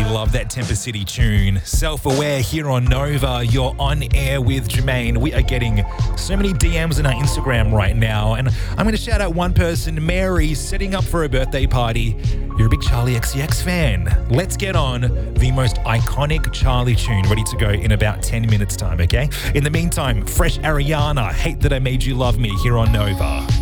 love that Temper City tune. Self-Aware here on Nova. You're on air with Jermaine. We are getting so many DMs on our Instagram right now. And I'm going to shout out one person, Mary, setting up for a birthday party. You're a big Charlie XCX fan. Let's get on the most iconic Charlie tune, ready to go in about 10 minutes time, okay? In the meantime, fresh Ariana, Hate That I Made You Love Me here on Nova.